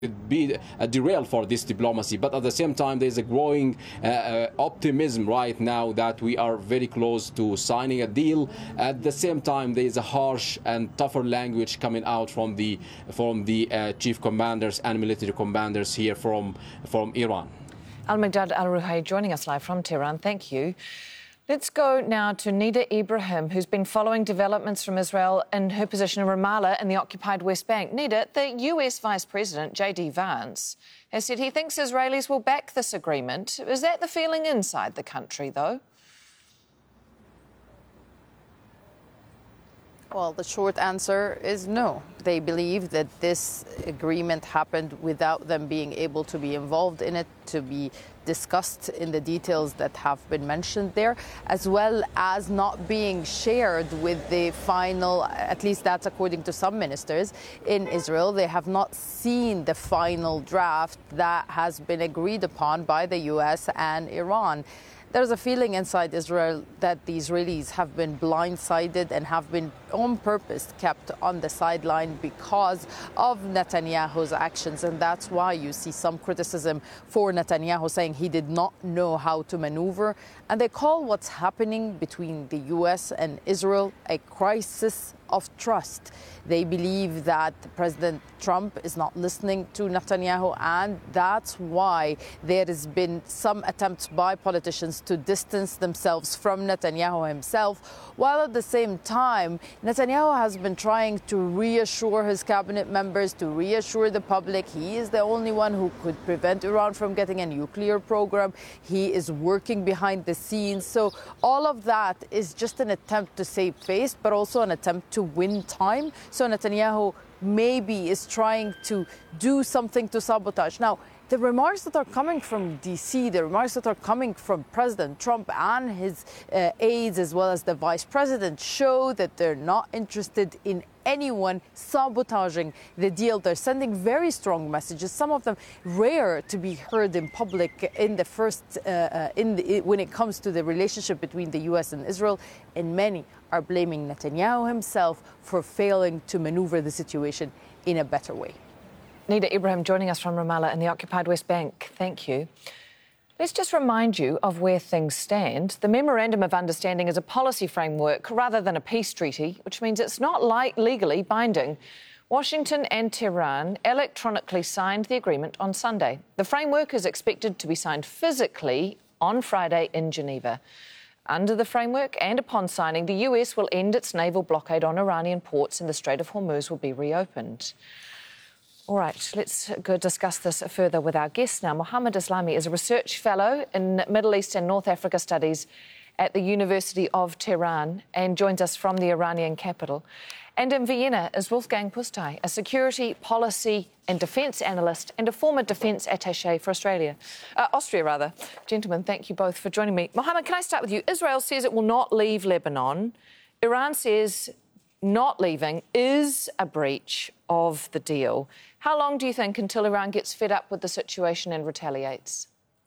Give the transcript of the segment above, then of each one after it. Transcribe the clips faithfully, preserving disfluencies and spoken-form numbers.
be a derail for this diplomacy. But at the same time, there's a growing uh, uh, optimism right now that we are very close to signing a deal. At the same time, there is a harsh and tougher language coming out from the from the uh, chief commanders and military commanders here from from Iran. Al-Miqdad Al-Ruhai joining us live from Tehran. Thank you. Let's go now to Nida Ibrahim, who's been following developments from Israel in her position in Ramallah in the occupied West Bank. Nida, the U S Vice President, J D Vance, has said he thinks Israelis will back this agreement. Is that the feeling inside the country, though? Well, the short answer is no. They believe that this agreement happened without them being able to be involved in it, to be discussed in the details that have been mentioned there, as well as not being shared with the final, at least that's according to some ministers in Israel. They have not seen the final draft that has been agreed upon by the U S and Iran. There's a feeling inside Israel that the Israelis have been blindsided and have been on purpose kept on the sideline because of Netanyahu's actions. And that's why you see some criticism for Netanyahu saying he did not know how to maneuver. And they call what's happening between the U S and Israel a crisis of trust. They believe that President Trump is not listening to Netanyahu, and that's why there has been some attempts by politicians to distance themselves from Netanyahu himself, while at the same time, Netanyahu has been trying to reassure his cabinet members, to reassure the public he is the only one who could prevent Iran from getting a nuclear program. He is working behind the scenes. So all of that is just an attempt to save face, but also an attempt to win time. So Netanyahu maybe is trying to do something to sabotage. Now, the remarks that are coming from D C, the remarks that are coming from President Trump and his uh, aides, as well as the vice president, show that they're not interested in anyone sabotaging the deal. They're sending very strong messages, some of them rare to be heard in public in the first, uh, uh, in the, when it comes to the relationship between the U S and Israel, and many are blaming Netanyahu himself for failing to maneuver the situation in a better way. Nida Ibrahim joining us from Ramallah in the occupied West Bank. Thank you. Let's just remind you of where things stand. The Memorandum of Understanding is a policy framework rather than a peace treaty, which means it's not like legally binding. Washington and Tehran electronically signed the agreement on Sunday. The framework is expected to be signed physically on Friday in Geneva. Under the framework and upon signing, the U S will end its naval blockade on Iranian ports and the Strait of Hormuz will be reopened. All right, let's go discuss this further with our guest now. Mohammed Islami is a research fellow in Middle East and North Africa Studies at the University of Tehran and joins us from the Iranian capital. And in Vienna is Wolfgang Pusztai, a security, policy and defence analyst and a former defence attaché for Australia. Uh, Austria, rather. Gentlemen, thank you both for joining me. Mohammed, can I start with you? Israel says it will not leave Lebanon. Iran says not leaving is a breach of the deal. How long do you think until Iran gets fed up with the situation and retaliates?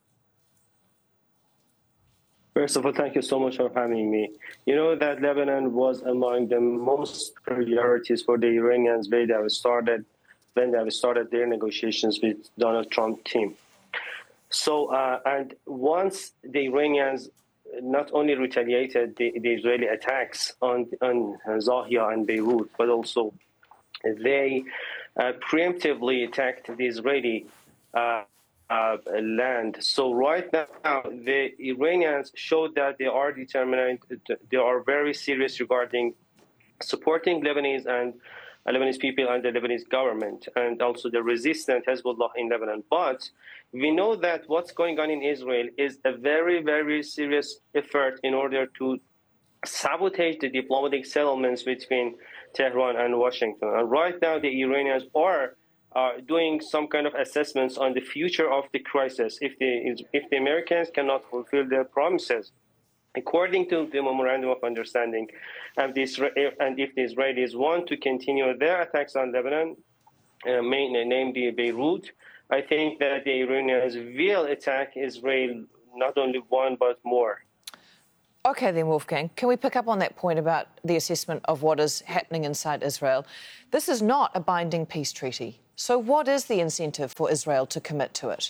First of all, thank you so much for having me. You know that Lebanon was among the most priorities for the Iranians when they have started, when they have started their negotiations with Donald Trump team. So, uh, and once the Iranians not only retaliated the, the Israeli attacks on, on Zahia and Beirut, but also they uh, preemptively attacked the Israeli uh, uh, land. So right now, the Iranians showed that they are determined, they are very serious regarding supporting Lebanese and uh, Lebanese people and the Lebanese government, and also the resistant Hezbollah in Lebanon. But we know that what's going on in Israel is a very, very serious effort in order to sabotage the diplomatic settlements between Tehran and Washington. And right now, the Iranians are uh, doing some kind of assessments on the future of the crisis if the, if the Americans cannot fulfill their promises. According to the Memorandum of Understanding, and, the Isra- and if the Israelis want to continue their attacks on Lebanon, uh, namely Beirut, I think that the Iranians will attack Israel not only one but more. OK, then, Wolfgang, can we pick up on that point about the assessment of what is happening inside Israel? This is not a binding peace treaty. So what is the incentive for Israel to commit to it?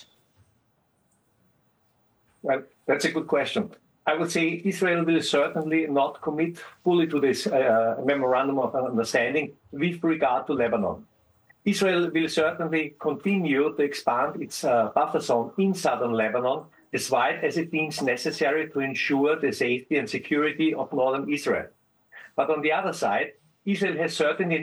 Well, that's a good question. I would say Israel will certainly not commit fully to this uh, memorandum of understanding with regard to Lebanon. Israel will certainly continue to expand its uh, buffer zone in southern Lebanon as wide as it deems necessary to ensure the safety and security of northern Israel. But on the other side, Israel has certainly